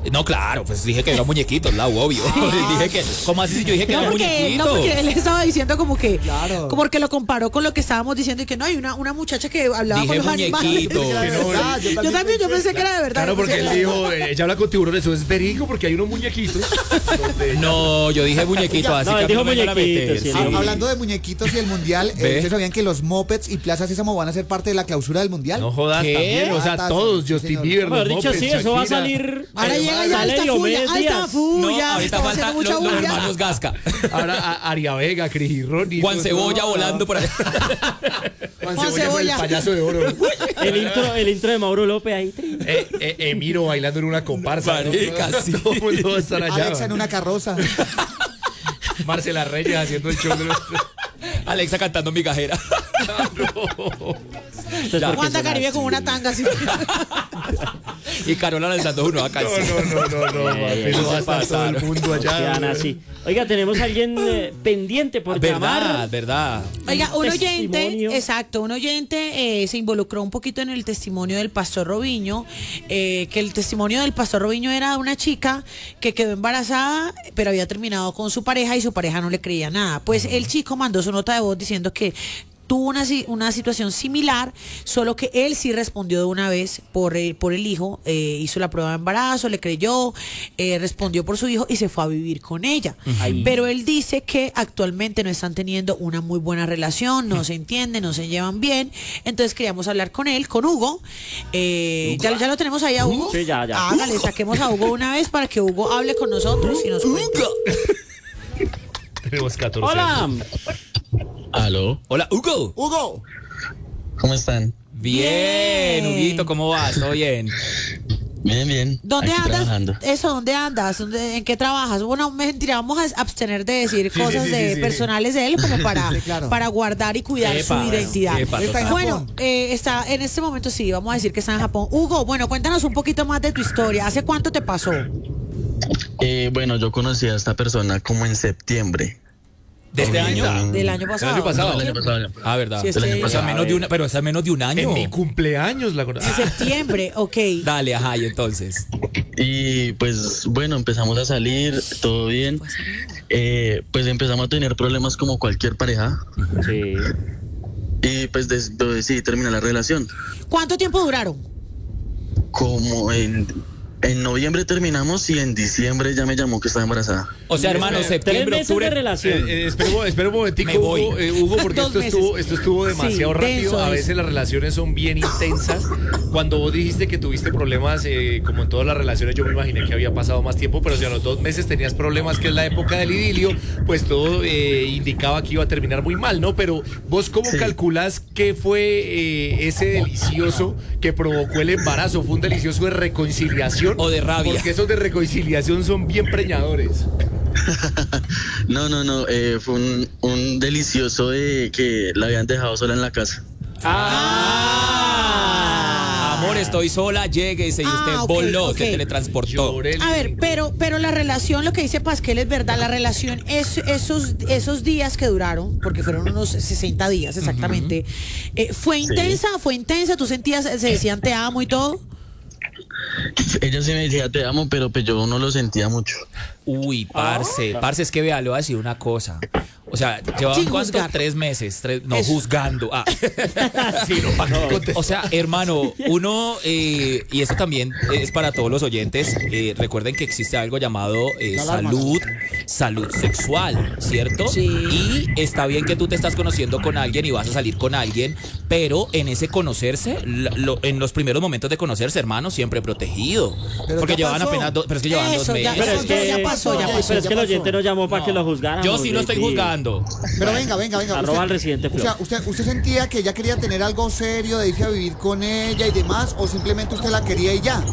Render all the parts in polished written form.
No, claro, pues dije que eran muñequitos, obvio. Dije que, ¿cómo así si yo dije que eran muñequitos? No, porque él estaba diciendo como que, Claro. como que lo comparó con lo que estábamos diciendo y que no, hay una muchacha que hablaba Dije con los muñequito. animales. De verdad, Yo también, yo pensé que era de verdad. Claro, porque él dijo, ella habla con tiburones, eso es verídico porque hay unos muñequitos. No, yo dije muñequito, así No, que él a mí dijo no me van a muñequito, meter, sí, sí. él dijo Hablando de muñequitos y el mundial, ¿Ve? ¿ustedes sabían que los Mopeds y Plaza Sésamo van a ser parte de la clausura del mundial? No jodas ¿Qué? también, o sea, Ah, todos, sí, Justin señor. Bieber, Mejor los dicho, Muppets, sí, eso va a Shakira. salir. Ahora llega ya sale alta Diomedes fulla, Díaz. alta fulla. No, ahorita Estaba falta haciendo mucha los bulla. hermanos Gasca. Ahora Aria Vega, Cris y Ronnie. Juan Cebolla volando por allá. Juan Juan Cebolla con el Cebolla. payaso de oro. El intro de Mauro López ahí. Emiro bailando en una comparsa. ¿no? Marica, sí. Todo el mundo va a estar allá. Alexa en una carroza. Marcela Reyes haciendo el show de los... Alexa cantando migajera. Wanda Caribe con una tanga así. Y Carola lanzando una nueva canción. No, Ay, eso va a se estar todo el pasaron. mundo allá. Sean así. Oiga, tenemos a alguien pendiente por Verdad, llamar. verdad. Oiga, un oyente, Testimonio. exacto, un oyente se involucró un poquito en el testimonio del pastor Robinho, que el testimonio del pastor Robinho era de una chica que quedó embarazada, pero había terminado con su pareja y su pareja no le creía nada. Pues el chico mandó su nota de voz diciendo que tuvo una situación similar, solo que él sí respondió de una vez por el hijo, hizo la prueba de embarazo, le creyó, respondió por su hijo y se fue a vivir con ella. Ay. Pero él dice que actualmente no están teniendo una muy buena relación, no se entienden, no se llevan bien. Entonces queríamos hablar con él, con Hugo. ¿Ya lo tenemos ahí a Hugo? Sí, ya. Hágale, saquemos a Hugo una vez para que Hugo hable con nosotros y nos cuente. Tenemos 14 Hola. años. Aló, Hola, Hugo. Hugo, ¿cómo están? Bien, Huguito, ¿cómo vas? ¿Todo bien? Bien. ¿Dónde Aquí andas? trabajando. Eso, ¿dónde andas? ¿En qué trabajas? Bueno, mentira, vamos a abstener de decir cosas sí. personales de él como para, Sí, claro. para guardar y cuidar Epa, su identidad. epa, Está en total. Bueno, Japón. está en este momento sí, vamos a decir que está en Japón. Hugo, bueno, cuéntanos un poquito más de tu historia. ¿Hace cuánto te pasó? Bueno, yo conocí a esta persona como en septiembre. ¿De este año? Del año pasado. año pasado. No, el año pasado. Ah, verdad. Sí, es Del que- año pasado. Menos de una, pero es menos de un año. En mi cumpleaños la conocí. En septiembre, ok. Dale, ajá, y entonces. Y pues bueno, empezamos a salir, todo bien. Pues empezamos a tener problemas como cualquier pareja. Sí. Y pues decidí terminar la relación. ¿Cuánto tiempo duraron? Como en noviembre terminamos y en diciembre ya me llamó que estaba embarazada. O sea, hermano, 3 septiembre, meses de octubre. relación. Espera un momentico, Me voy. Hugo, porque 2 esto estuvo demasiado Sí, rápido. denso A es. veces las relaciones son bien intensas. Cuando vos dijiste que tuviste problemas, como en todas las relaciones, yo me imaginé que había pasado más tiempo, pero si a los 2 meses tenías problemas, que es la época del idilio, pues todo indicaba que iba a terminar muy mal, ¿no? Pero vos, ¿cómo Sí. calculás qué fue ese delicioso que provocó el embarazo? ¿Fue un delicioso de reconciliación? O de rabia. Porque esos de reconciliación son bien preñadores. No, fue un delicioso de que la habían dejado sola en la casa. Amor, estoy sola, lléguese y usted Ah, ok, voló, ok. se teletransportó. Lloré el A ver, domingo. pero la relación, lo que dice Pasquel es verdad, la relación, esos días que duraron, porque fueron unos 60 días exactamente, ¿fue intensa? ¿Tú sentías, se decían te amo y todo? Ella sí me decía te amo, pero pues yo no lo sentía mucho. Uy, parce, es que vea, le voy a decir una cosa. O sea, llevaban Sin ¿cuánto? juzgar. 3 meses, no, Eso. juzgando. Ah. Sí, no, ¿para qué contestar? O sea, hermano, uno, y esto también es para todos los oyentes, recuerden que existe algo llamado salud sexual, ¿cierto? Sí. Y está bien que tú te estás conociendo con alguien y vas a salir con alguien, pero en ese conocerse, en los primeros momentos de conocerse, hermano, siempre protegido. Pero Porque ya llevaban pasó. apenas pero es que llevaban 2 Eso, ya- meses. Pero es que ya pasó. Pero es que el oyente nos llamó para que lo juzgáramos. Yo sí lo estoy Sí. juzgando. Pero venga. Arroba al residente O Flow. sea, ¿usted sentía que ella quería tener algo serio, de irse a vivir con ella y demás? ¿O simplemente usted la quería y ya?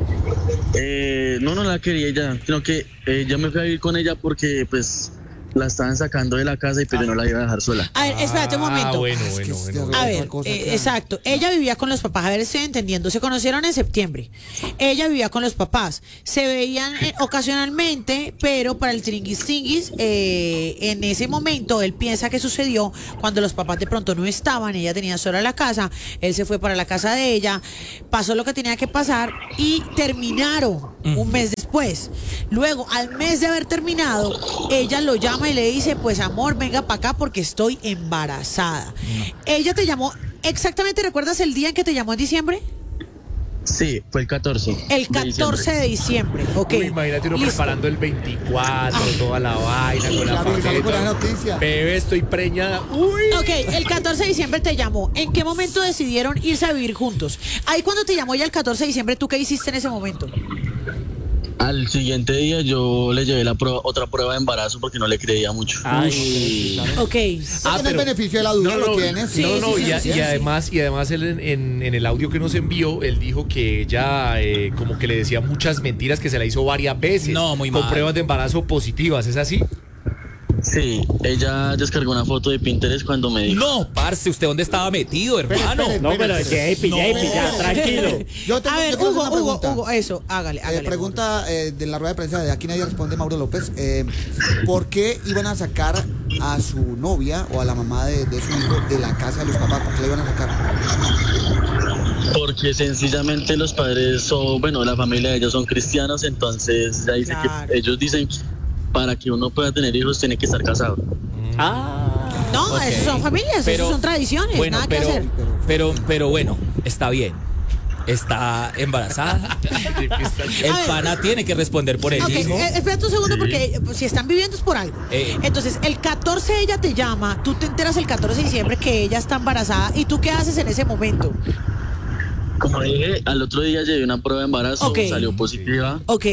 No la quería ya, sino que yo me fui a vivir con ella porque pues la estaban sacando de la casa y pues yo no la iba a dejar sola. A ver, espérate un momento. Bueno. A ver, exacto. Ella vivía con los papás. A ver, estoy entendiendo. Se conocieron en septiembre. Ella vivía con los papás. Se veían ocasionalmente, pero para el tiringuis tinguis, en ese momento él piensa que sucedió cuando los papás de pronto no estaban. Ella tenía sola la casa. Él se fue para la casa de ella. Pasó lo que tenía que pasar y terminaron un mes después. después. Luego, al mes de haber terminado, ella lo llama y le dice, pues amor, venga para acá porque estoy embarazada. Ella te llamó, exactamente, ¿recuerdas el día en que te llamó en diciembre? Sí, fue el 14. El 14 de diciembre, ok. Uy, imagínate uno Listo. preparando el 24, toda la vaina con la Claro, y sale con la familia. noticia. Bebé, estoy preñada. Uy. Ok, el 14 de diciembre te llamó. ¿En qué momento decidieron irse a vivir juntos? Ahí cuando te llamó ella el 14 de diciembre, ¿tú qué hiciste en ese momento? Al siguiente día yo le llevé otra prueba de embarazo porque no le creía mucho. Ay, Ok. Tiene el beneficio del adulto, lo tienes. Sí, sí, sí, y además él en el audio que nos envió, él dijo que ella como que le decía muchas mentiras, que se la hizo varias veces. No, muy con mal. pruebas de embarazo positivas, ¿es así? Sí, ella descargó una foto de Pinterest cuando me dijo. No, parce, ¿usted dónde estaba metido, hermano? Espere, no, pero JP, ya, tranquilo. A ver, yo tengo una Hugo, pregunta. Hugo, eso, hágale. Pregunta de la rueda de prensa, de aquí nadie responde, Mauro López. ¿Por qué iban a sacar a su novia o a la mamá de su hijo de la casa de los papás? ¿Por qué la iban a sacar? Porque sencillamente los padres son, bueno, la familia de ellos son cristianos, entonces ya dice Claro. que ellos dicen para que uno pueda tener hijos tiene que estar casado. No, Ok. eso son familias, Pero- eso son tradiciones, bueno, nada que pero, hacer. pero bueno, está bien. Está embarazada. El A ver. pana tiene que responder por el Ok, hijo. espérate un segundo porque si están viviendo es por algo. Entonces, el 14 ella te llama, tú te enteras el 14 de diciembre que ella está embarazada y tú qué haces en ese momento. Como dije, al otro día llevé una prueba de embarazo, Ok. salió positiva. Ok.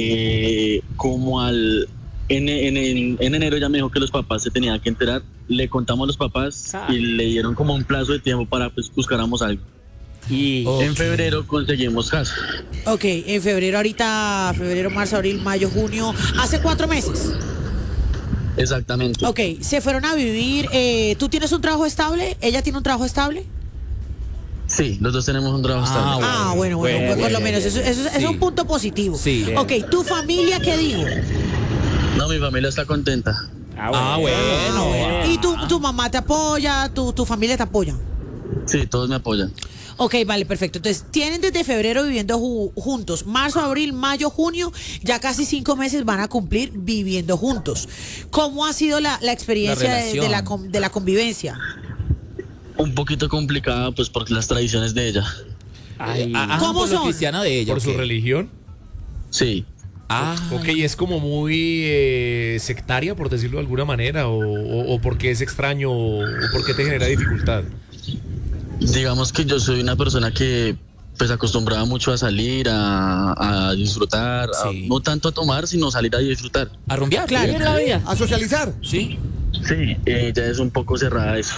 Como en enero ya me dijo que los papás se tenían que enterar. Le contamos a los papás y le dieron como un plazo de tiempo para pues buscáramos algo. Y Ok. En febrero conseguimos casa. Ok, en febrero ahorita, febrero, marzo, abril, mayo, junio, hace 4 meses. Exactamente. Ok, se fueron a vivir, ¿tú tienes un trabajo estable? ¿Ella tiene un trabajo estable? Sí, los dos tenemos un trabajo estable. Bueno, pues por lo menos eso sí. es un punto positivo. Sí. Ok, ¿tu familia qué dijo? No, mi familia está contenta. Bueno. ¿Y tu mamá te apoya, tu familia te apoya? Sí, todos me apoyan. Ok, vale, perfecto. Entonces, tienen desde febrero viviendo juntos. Marzo, abril, mayo, junio, ya casi 5 meses van a cumplir viviendo juntos. ¿Cómo ha sido la experiencia La de la convivencia? Un poquito complicada pues por las tradiciones de ella. ¿Cómo por lo son? cristiana de ella. Por su ¿o qué? religión. Sí. Ok, es como muy sectaria, por decirlo de alguna manera, o porque es extraño, o porque te genera dificultad. Digamos que yo soy una persona que pues acostumbraba mucho a salir, a disfrutar, Sí. no tanto a tomar, sino salir a disfrutar. A rumbear. Claro. en la vida. ¿A socializar? Sí. Sí, ella es un poco cerrada a eso.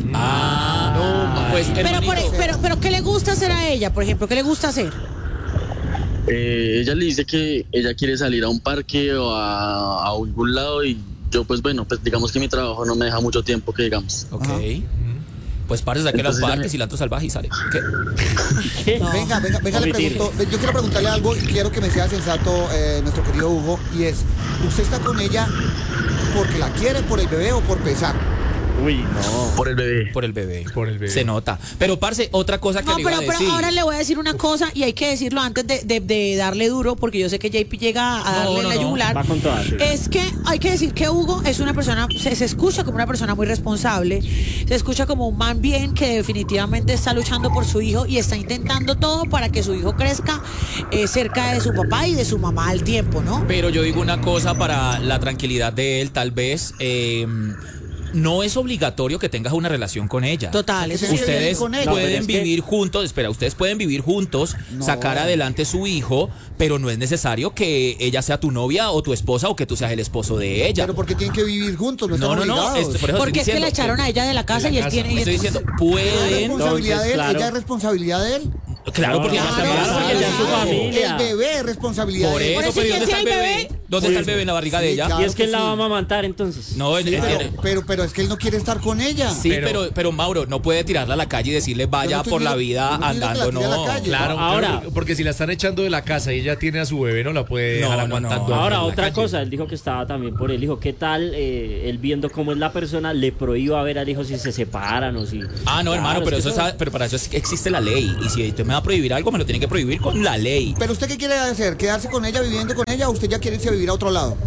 Pues Pero ¿qué le gusta hacer a ella, por ejemplo? ¿Qué le gusta hacer? Ella le dice que ella quiere salir a un parque o a algún lado y yo pues bueno, pues digamos que mi trabajo no me deja mucho tiempo que digamos. Ok. Ajá. Pues parce, saque las Entonces ya barcas, me- cilantro salvaje y sale. ¿Qué? No. Venga, le Omitir. pregunto. Yo quiero preguntarle algo y quiero que me sea sensato nuestro querido Hugo. Y es, ¿usted está con ella porque la quiere, por el bebé o por pesar? Uy, no. Por el bebé. Por el bebé. Por el bebé. Se nota. Pero parce, otra cosa que No, le iba pero a decir. ahora le voy a decir una cosa y hay que decirlo antes de darle duro, porque yo sé que JP llega a darle No, la no. yugular. Va con todas, sí. Es que hay que decir que Hugo es una persona, se escucha como una persona muy responsable, se escucha como un man bien que definitivamente está luchando por su hijo y está intentando todo para que su hijo crezca cerca de su papá y de su mamá al tiempo, ¿no? Pero yo digo una cosa para la tranquilidad de él, tal vez. No es obligatorio que tengas una relación con ella. Total, eso sí. Ustedes con ella. No, pero pueden es que- vivir juntos, espera, ustedes pueden vivir juntos, No. sacar adelante su hijo, pero no es necesario que ella sea tu novia o tu esposa o que tú seas el esposo de ella. Pero porque tienen que vivir juntos, no, No, están no, obligados. por eso Porque es estoy que la diciendo, echaron a ella de la casa de la y él casa. tiene... y Estoy diciendo, ¿Es pueden. responsabilidad de él? claro. ¿Ella es responsabilidad de él? Claro, porque No, ya está claro, embarazada. porque ya es su familia. El bebé es responsabilidad Por de él. eso, Por eso, pero ¿y ¿quién dónde está el tiene el bebé? ¿Dónde está el bebé en la barriga de ella? claro. Y es que él la sí. va a amamantar entonces. No, Sí, pero es que él no quiere estar con ella. sí, pero Mauro, no puede tirarla a la calle y decirle vaya estoy por la diciendo- vida yo no estoy diciendo andando, que la tire a la no. calle. Claro, Ahora- claro, porque si la están echando de la casa y ella tiene a su bebé, no la puede No, dejar no, no. aguantando. Ahora, en la otra calle. cosa, él dijo que estaba también por el hijo. ¿Qué tal él viendo cómo es la persona, le prohíba ver al hijo si se separan o si... Ah, no, Claro, hermano, pero es que pero para eso existe la ley. Y si usted me va a prohibir algo, me lo tiene que prohibir con la ley. Pero usted qué quiere hacer, quedarse con ella, viviendo con ella, o usted ya quiere irse a vivir a otro lado.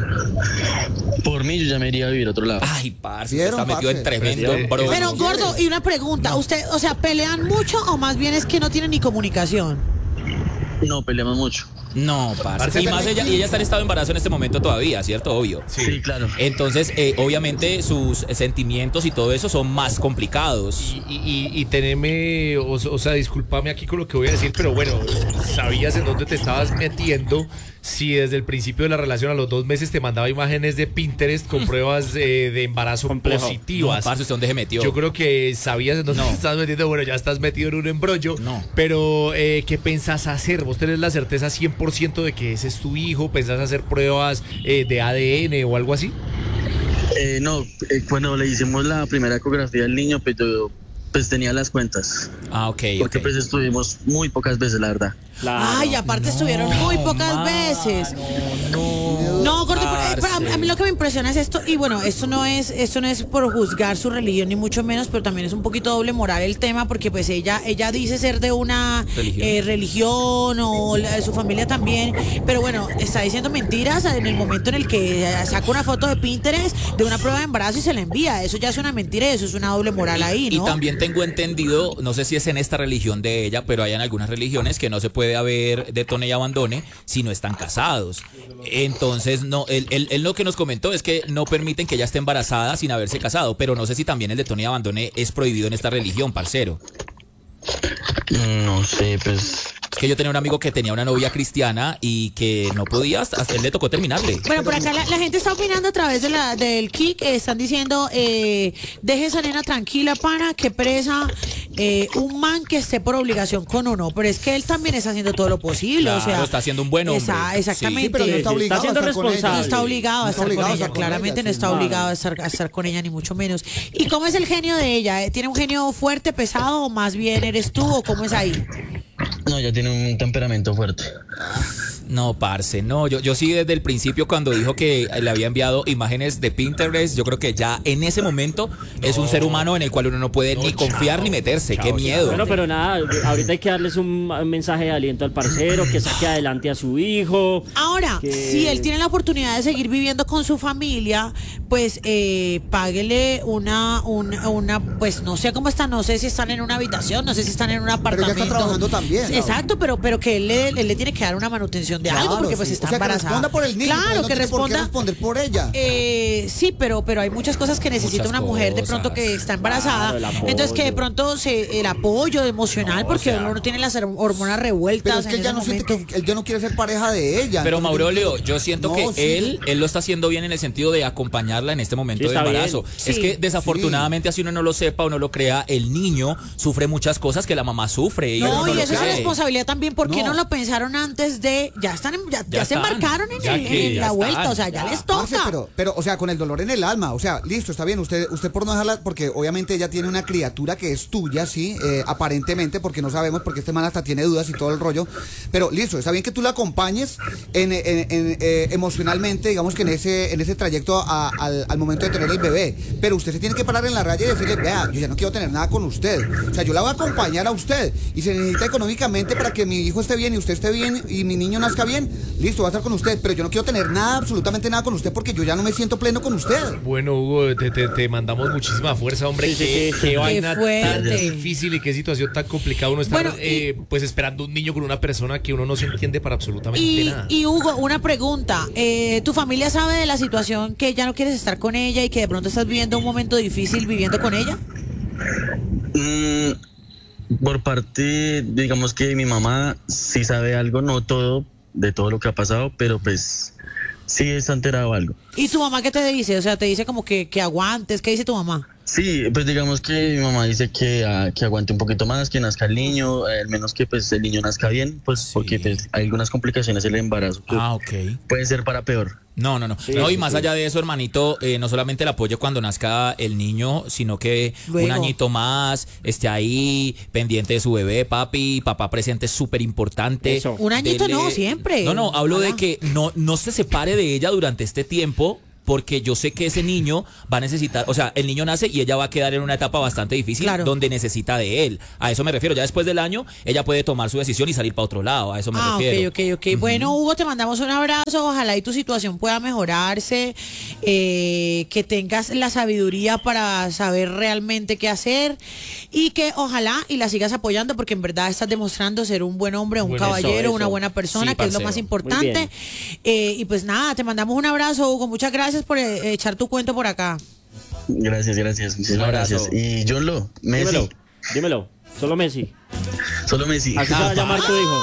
Por mí yo ya me iría a vivir a otro lado. Ay, parce, usted ¿Vieron, está metido en parce? tremendo Pero- brollo. Pero gordo, y una pregunta, usted, o sea, ¿pelean mucho o más bien es que no tienen ni comunicación? No, peleamos mucho. No, parce. Parce, Y más ella está en estado de embarazo en este momento todavía, ¿cierto? Obvio. Sí, claro. Entonces, obviamente, sus sentimientos y todo eso son más complicados. Y teneme, o sea, discúlpame aquí con lo que voy a decir, pero bueno, ¿sabías en dónde te estabas metiendo? Si desde el principio de la relación a los 2 meses te mandaba imágenes de Pinterest con pruebas de embarazo Complejo. No, positivas. parce, ¿usted dónde se metió? Yo creo que sabías en dónde No. te estabas metiendo. Bueno, ya estás metido en un embrollo. No. Pero, ¿qué pensás hacer? ¿Vos tenés la certeza 100% de que ese es tu hijo? ¿Pensás hacer pruebas de ADN o algo así? No, cuando le hicimos la primera ecografía al niño, pues yo pues tenía las cuentas. Ah, ok, Porque ok. pues estuvimos muy pocas veces, la verdad. Claro. Ay, aparte estuvieron muy pocas mano, veces. No, gordo, pero a parce. mí lo que me impresiona es esto, y bueno, esto no es por juzgar su religión ni mucho menos, pero también es un poquito doble moral el tema, porque pues ella dice ser de una religión o su familia también, pero bueno, está diciendo mentiras en el momento en el que saca una foto de Pinterest de una prueba de embarazo y se la envía. Eso ya es una mentira y eso es una doble moral ahí, Y ¿no? también tengo entendido, no sé si es en esta religión de ella, pero hay en algunas religiones que no se puede haber detone y abandone si no están casados. Entonces, no, él lo que nos comentó es que no permiten que ella esté embarazada sin haberse casado, pero no sé si también el detone y abandone es prohibido en esta religión, parcero. No sé, pues... Es que yo tenía un amigo que tenía una novia cristiana y que no podía, hasta él le tocó terminarle. Bueno, por acá la gente está opinando a través del Kik, están diciendo, deje esa nena tranquila, pana, que presa un man que esté por obligación con uno, pero es que él también está haciendo todo lo posible, Claro, o sea. está siendo un buen hombre. Exactamente. Sí, pero no está Sí, obligado está siendo a estar con ella. responsable. No está obligado a No está estar con obligado a ella, estar con claramente ella, no sí. está obligado a estar con ella, ni mucho menos. ¿Y cómo es el genio de ella? ¿Tiene un genio fuerte, pesado, o más bien eres tú, o cómo es ahí? No, ya tiene un temperamento fuerte. No, parce, no, yo sí desde el principio cuando dijo que le había enviado imágenes de Pinterest, yo creo que ya en ese momento es un ser humano en el cual uno no puede ni confiar ni meterse, qué miedo. Bueno, pero nada, ahorita hay que darles un mensaje de aliento al parcero, que saque adelante a su hijo. Ahora, Que- si él tiene la oportunidad de seguir viviendo con su familia, pues páguele una, pues no sé cómo están, no sé si están en una habitación, no sé si están en un Pero apartamento. ella está trabajando también. ¿no? Exacto, pero que él le tiene que dar una manutención de algo, Claro, porque pues sí. está O sea, que embarazada. responda por el niño, pero Claro, no que tiene por qué responda. responder por ella. Sí, pero hay muchas cosas que necesita Muchas una mujer de pronto cosas. que está embarazada. Claro, el apoyo. Entonces que de pronto el apoyo emocional, No, porque o sea, uno tiene las hormonas revueltas. Pero es que en él ya ese no siente momento. que él ya no quiere ser pareja de ella. Pero Entonces, Maurolio, yo siento no, que sí. él lo está haciendo bien en el sentido de acompañarla en este momento Sí, de está embarazo. bien. Es Sí. que desafortunadamente, así uno no lo sepa o no lo crea, el niño sufre muchas cosas que la mamá sufre. Y uno No, no y lo eso es cree. responsabilidad también. ¿Por qué no No. lo pensaron antes de? Ya están, ya se están. embarcaron en, Ya que en ya la vuelta, están. o sea, ya les Parce, toca. pero, o sea, con el dolor en el alma, o sea, listo, está bien, usted por no dejarla, porque obviamente ella tiene una criatura que es tuya, sí, aparentemente, porque no sabemos, porque este man hasta tiene dudas y todo el rollo, pero listo, está bien que tú la acompañes emocionalmente, digamos que en ese trayecto al momento de tener el bebé, pero usted se tiene que parar en la raya y decirle, vea, yo ya no quiero tener nada con usted, o sea, yo la voy a acompañar a usted, y se necesita económicamente para que mi hijo esté bien y usted esté bien y mi niño nazca bien, listo, va a estar con usted, pero yo no quiero tener nada, absolutamente nada con usted, porque yo ya no me siento pleno con usted. Bueno, Hugo, te mandamos muchísima fuerza, hombre. Sí, sí, Qué, sí. qué vaina tan fuerte. difícil y qué situación tan complicada uno estar Bueno, pues esperando un niño con una persona que uno no se entiende para absolutamente nada. Y Hugo, una pregunta. ¿Tu familia sabe de la situación que ya no quieres estar con ella y que de pronto estás viviendo un momento difícil viviendo con ella? Por parte, digamos que mi mamá sí sabe algo, no todo, de todo lo que ha pasado, pero pues sí está enterado algo. ¿Y tu mamá qué te dice? O sea, te dice como que aguantes. ¿Qué dice tu mamá? Sí, pues digamos que mi mamá dice que aguante un poquito más, que nazca el niño, al menos que pues el niño nazca bien, pues Sí. porque pues, hay algunas complicaciones en el embarazo que Ok. pueden ser para peor. No. No, y más allá de eso, hermanito, no solamente el apoyo cuando nazca el niño, sino que Luego. un añito más esté ahí, pendiente de su bebé, papi, papá presente es súper importante. Eso. Un añito no, siempre. No, hablo Ojalá. de que no se separe de ella durante este tiempo. Porque yo sé que ese niño va a necesitar, o sea, el niño nace y ella va a quedar en una etapa bastante difícil Claro. donde necesita de él. A eso me refiero. Ya después del año, ella puede tomar su decisión y salir para otro lado. A eso me refiero. Ok. Bueno, Hugo, te mandamos un abrazo. Ojalá y tu situación pueda mejorarse. Que tengas la sabiduría para saber realmente qué hacer. Y que ojalá y la sigas apoyando porque en verdad estás demostrando ser un buen hombre, un Bueno, caballero, eso. una buena persona, Sí, que es lo parcero. más Muy importante. Y pues nada, te mandamos un abrazo, Hugo. Muchas gracias por echar tu cuento por acá. Gracias, muchísimas abrazo. gracias. Y John Lo, Messi, Dímelo. Solo Messi. solo Messi. Así se va a llamar tu hijo.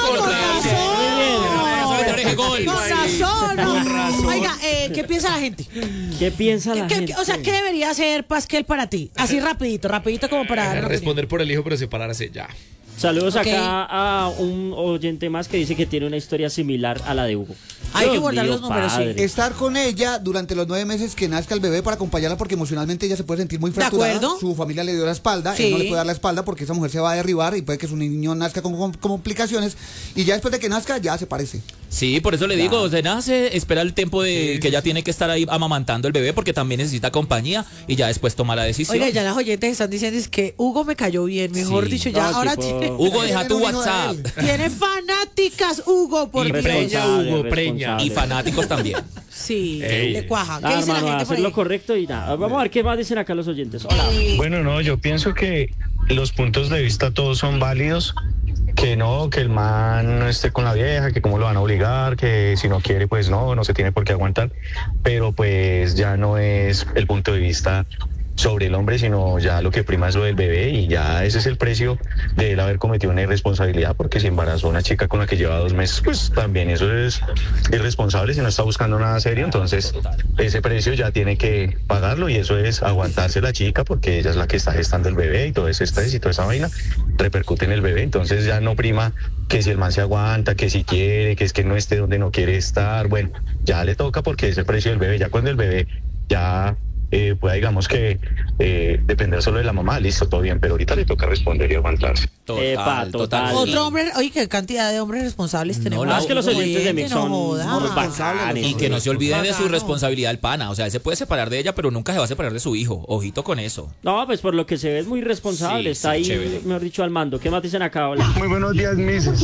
Con razón. Oiga, ¿qué piensa la gente? ¿Qué piensa la gente? O sea, ¿qué debería hacer Pasquel para ti? Así rapidito como para dar una Responder por el hijo, pero separarse ya. Saludos Ok. acá a un oyente más que dice que tiene una historia similar a la de Hugo. Hay que Dios guardar mío, los números, sí. padre. Estar con ella durante los 9 meses que nazca el bebé para acompañarla porque emocionalmente ella se puede sentir muy fracturada. acuerdo? Su familia le dio la espalda, Sí. él no le puede dar la espalda porque esa mujer se va a derribar y puede que su niño nazca con complicaciones y ya después de que nazca ya se parece. Sí, por eso le digo, se nace, espera el tiempo de que ella tiene que estar ahí amamantando el bebé porque también necesita compañía y ya después toma la decisión. Oiga, ya las oyentes están diciendo es que Hugo me cayó bien, mejor Sí. dicho, ya No, ahora tipo- tiene, Hugo, deja tu Tiene un hijo de WhatsApp. él. tiene fanáticas, Hugo, por Y Dios. preña, Hugo, preña. Y fanáticos también. Sí, Ey. le cuaja. ¿Qué Nada, dice la hermano, gente por hacer lo ahí? correcto y nada. Vamos a ver qué más dicen acá los oyentes. Hola. Bueno, no, yo pienso que los puntos de vista todos son válidos, que no, que el man no esté con la vieja, que cómo lo van a obligar, que si no quiere, pues no se tiene por qué aguantar, pero pues ya no es el punto de vista sobre el hombre, sino ya lo que prima es lo del bebé y ya ese es el precio de él haber cometido una irresponsabilidad porque si embarazó a una chica con la que lleva 2 meses, pues también eso es irresponsable si no está buscando nada serio, entonces ese precio ya tiene que pagarlo y eso es aguantarse la chica porque ella es la que está gestando el bebé y todo ese estrés y toda esa vaina repercute en el bebé, entonces ya no prima que si el man se aguanta, que si quiere, que es que no esté donde no quiere estar, bueno, ya le toca porque es el precio del bebé, ya cuando el bebé ya pueda, digamos que depender solo de la mamá, listo, todo bien, pero ahorita le toca responder y aguantarse. Total. Otro hombre, oye, qué cantidad de hombres responsables tenemos. la- Más que los oyentes de Mix no son joda. unos bacanes. Y que no se olviden de su Bacano. responsabilidad el pana. O sea, él se puede separar de ella, pero nunca se va a separar de su hijo. Ojito con eso. No, pues por lo que se ve es muy responsable. Sí, Está sí, ahí, chévere. mejor dicho, al mando. ¿Qué más dicen acá? Hola. Muy buenos días, Mises.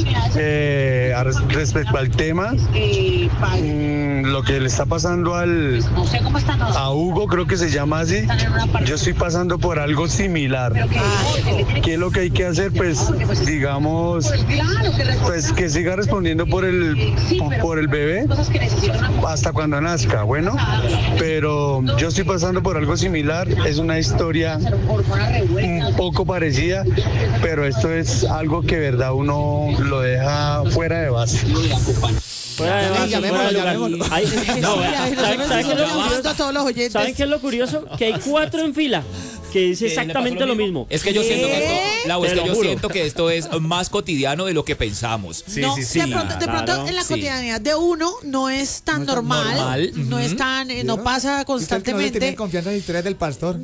Respecto al tema, lo que le está pasando a Hugo, creo que se llama así, yo estoy pasando por algo similar. ¿Qué es lo que hay que hacer? Pues, digamos, pues que siga respondiendo por el bebé hasta cuando nazca, bueno, pero yo estoy pasando por algo similar, es una historia un poco parecida, pero esto es algo que verdad uno lo deja fuera de base. Fuera de base, Llamémoslo, fuera de lugar. llamémoslo. Ay, no, Sí, ay, ¿saben nosotros qué es lo estamos llamando curioso? a todos los oyentes. ¿Saben qué es lo curioso? Que hay 4 en fila que dice exactamente lo mismo. Es que yo siento que esto, Lau, es Te que lo yo juro. siento que esto es más cotidiano de lo que pensamos. Sí, no, sí, sí. de pronto Claro. en la Sí. cotidianidad de uno no es tan No es tan normal, normal, no es tan, no pasa Usted que no le constantemente. tiene confianza en las historias del pastor.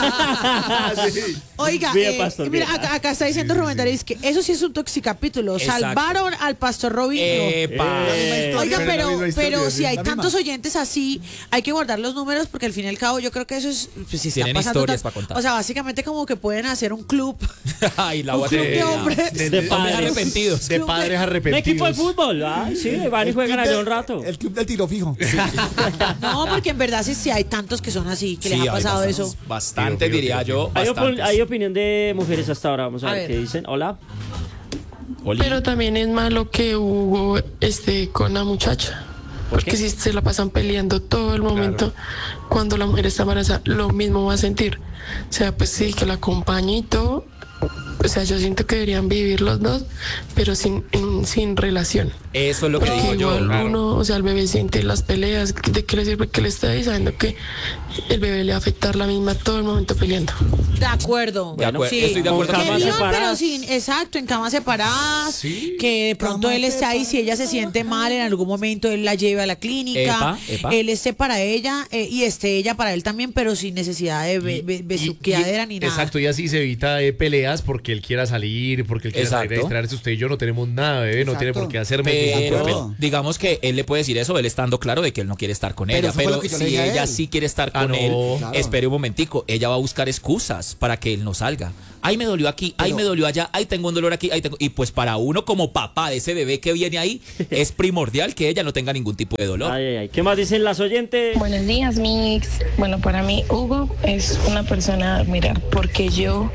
Oiga, Bien, pastor, mira, bien. acá está diciendo Rubén Darío que eso sí es un toxicapítulo. Exacto. Salvaron al pastor Robinho. Epa. Oiga, Pero la misma historia, pero sí, si hay la tantos misma. oyentes así, hay que guardar los números porque al fin y al cabo yo creo que eso es, pues, si está Tienen pasando historias tan- para contar. O sea, básicamente como que pueden hacer un club, Ay, la un voy a club de tener. hombres. De Hombres padres. arrepentidos. De padres Un arrepentidos. equipo de fútbol. Ay, sí, van y juegan allá un rato. El club del tiro fijo. No, porque en verdad sí hay tantos que son así, que les Sí, ha hay pasado bastantes, eso. Bastante, diría yo. Hay, bastantes. hay opinión de mujeres hasta ahora. Vamos a, A ver ver. qué dicen. Hola. Oli. Pero también es malo que Hugo esté con la muchacha. Porque si se la pasan peleando todo el momento, cuando la mujer está embarazada, lo mismo va a sentir. O sea, pues sí, que la acompañe y todo, o sea, yo siento que deberían vivir los dos, pero sin relación. Eso es lo que Porque digo yo. igual uno, o sea, el bebé siente las peleas, ¿de qué le sirve que le esté ahí sabiendo que el bebé le va a afectar la misma todo el momento peleando? De acuerdo. Sí. Estoy de acuerdo Que con vivan, eso. pero sin, exacto, en camas separadas, que de pronto él esté ahí, si ella se siente mal en algún momento, él la lleve a la clínica, Epa. él esté para ella y esté ella para él también, pero sin necesidad de besuqueadera ni nada. Exacto, y así se evita peleas porque él quiera salir, porque él quiera salir a distraerse. Usted y yo no tenemos nada, bebé, no tiene por qué hacerme ningún papel. Pero digamos que él le puede decir eso, él estando claro de que él no quiere estar con ella, pero si ella sí quiere estar con él, espere un momentico, ella va a buscar excusas para que él no salga. Ay, me dolió aquí, ay, me dolió allá, ay, tengo un dolor aquí, ay, tengo... Y pues para uno como papá de ese bebé que viene ahí, es primordial que ella no tenga ningún tipo de dolor. Ay. ¿Qué más dicen las oyentes? Buenos días, Mix. Bueno, para mí, Hugo es una persona a admirar, porque yo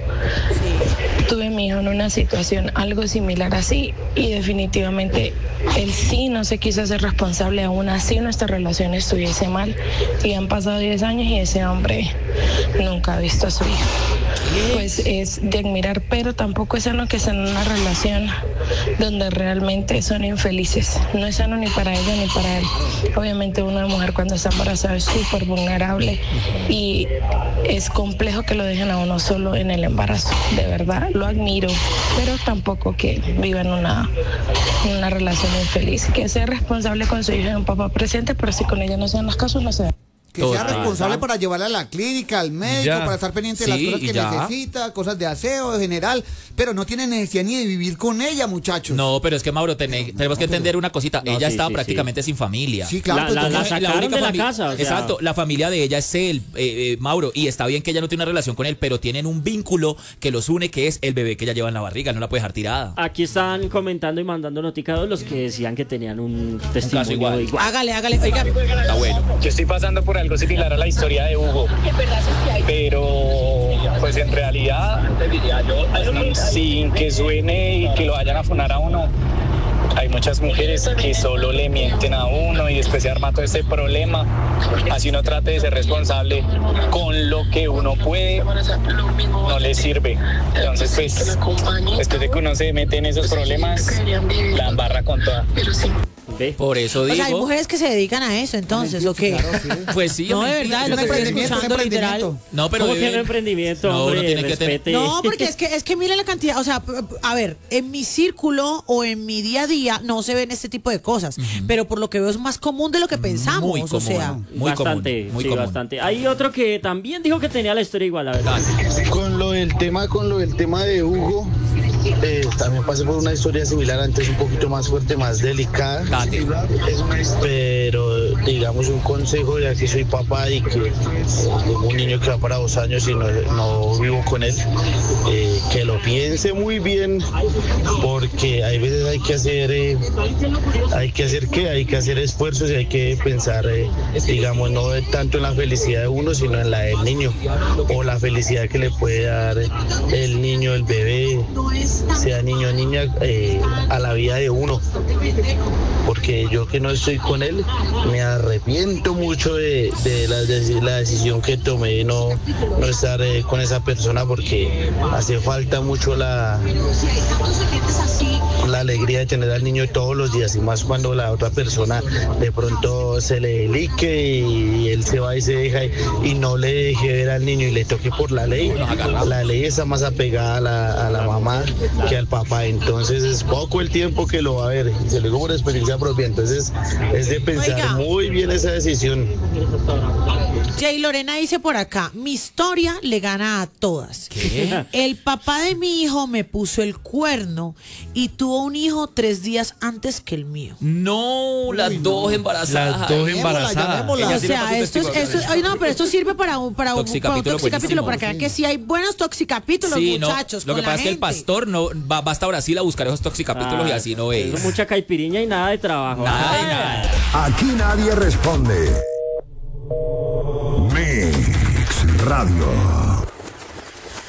tuve a mi hijo en una situación algo similar así, y definitivamente él sí no se quiso hacer responsable, aún así nuestra relación estuviese mal, y han pasado 10 años y ese hombre nunca ha visto a su hijo. Pues es de admirar, pero tampoco es sano que estén en una relación donde realmente son infelices. No es sano ni para ella ni para él. Obviamente una mujer cuando está embarazada es súper vulnerable y es complejo que lo dejen a uno solo en el embarazo. De verdad, lo admiro, pero tampoco que vivan una relación infeliz. Que sea responsable con su hijo y un papá presente, pero si con ella no se dan las cosas, no se dan. Que sea responsable para llevarla a la clínica, al médico, para estar pendiente de las cosas que necesita, cosas de aseo en general, pero no tiene necesidad ni de vivir con ella, muchachos. No, pero es que, Mauro, tenemos que entender una cosita. Ella estaba prácticamente sin familia. Sí, claro. La sacaron de la casa. O sea. Exacto, la familia de ella es él, Mauro, y está bien que ella no tiene una relación con él, pero tienen un vínculo que los une, que es el bebé que ella lleva en la barriga, no la puede dejar tirada. Aquí están comentando y mandando notificados los que decían que tenían un testimonio igual. Hágale, oiga. Está bueno. Yo estoy pasando por algo similar a la historia de Hugo, pero pues en realidad, sin que suene y que lo vayan a funar a uno, hay muchas mujeres que solo le mienten a uno y después se arma todo este problema. Así uno trate de ser responsable con lo que uno puede, no le sirve. Entonces pues, después de que uno se mete en esos problemas, la embarra con toda. Por eso digo. O sea, hay mujeres que se dedican a eso, entonces, ¿o qué? Claro, sí. Pues sí, No, de verdad, lo que estoy escuchando literal. No, pero ¿Cómo que no emprendimiento, hombre? No tiene que tener. Respete. No, porque es que mire la cantidad, o sea, a ver, en mi círculo o en mi día a día no se ven este tipo de cosas, pero por lo que veo es más común de lo que pensamos, Muy común, o sea. muy bastante, común, muy sí, común. bastante. Hay otro que también dijo que tenía la historia igual, la verdad. Con lo del tema de Hugo, también pasé por una historia similar, antes un poquito más fuerte, más delicada. Pero digamos un consejo, ya que soy papá y que tengo un niño que va para 2 años y no vivo con él, que lo piense muy bien, porque hay veces hay que hacer esfuerzos y hay que pensar, digamos, no tanto en la felicidad de uno, sino en la del niño, o la felicidad que le puede dar el niño, el bebé, sea niño o niña, a la vida de uno. Porque yo que no estoy con él, me arrepiento mucho de la decisión que tomé de no estar con esa persona, porque hace falta mucho la alegría de tener al niño todos los días, y más cuando la otra persona de pronto se le delique y él se va y se deja y no le deje ver al niño y le toque por la ley. La ley está más apegada a la mamá que al papá, entonces es poco el tiempo que lo va a ver, y se lo digo por experiencia propia, entonces es de pensar muy bien esa decisión. Jay Lorena dice por acá, mi historia le gana a todas. ¿Qué? El papá de mi hijo me puso el cuerno y tuvo un hijo 3 días antes que el mío. No, las dos embarazadas. Las dos embarazadas. O sea, esto sirve para un toxicapítulo para que vean que sí hay buenos toxicapítulos, Sí, muchachos. lo que con la pasa es que el gente. pastor no va hasta Brasil a buscar esos toxicapítulos y así no es. Mucha caipiriña y nada de trabajo. Nada de nada. Aquí nadie responde. Mix Radio.